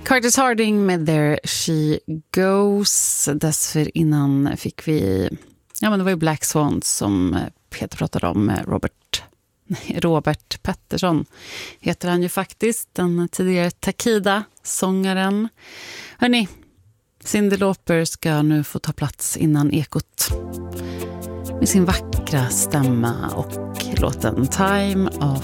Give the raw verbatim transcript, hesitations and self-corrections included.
Curtis Harding med There She Goes. Dessförinnan fick vi, ja men det var ju Black Swans som Peter pratade om, Robert, Robert Pettersson heter han ju faktiskt, den tidigare Takida-sångaren. Hörrni, Cyndi Lauper ska nu få ta plats innan Ekot med sin vackra stämma och låten Time of